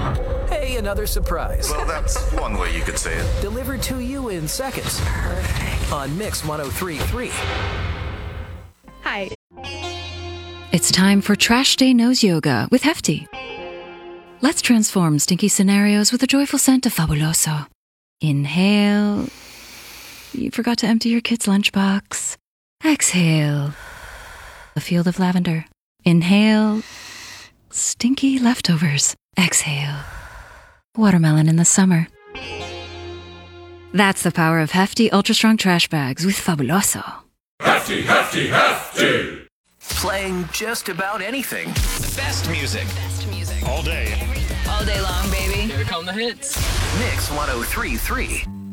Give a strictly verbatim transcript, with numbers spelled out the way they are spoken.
Hey, another surprise. Well, that's one way you could say it. Delivered to you in seconds. Perfect. On Mix one oh three point three. Hi. It's time for Trash Day Nose Yoga with Hefty. Let's transform stinky scenarios with a joyful scent of Fabuloso. Inhale. You forgot to empty your kid's lunchbox. Exhale. A field of lavender. Inhale. Stinky leftovers. Exhale. Watermelon in the summer. That's the power of Hefty Ultra Strong Trash Bags with Fabuloso. Hefty, hefty, hefty! Playing just about anything. The best music. Best music. All day. All day long, baby. Here come the hits. Mix one oh three point three.